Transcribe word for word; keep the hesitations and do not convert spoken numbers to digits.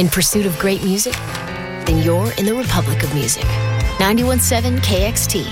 In pursuit of great music? Then you're in the Republic of Music. ninety-one point seven K X T.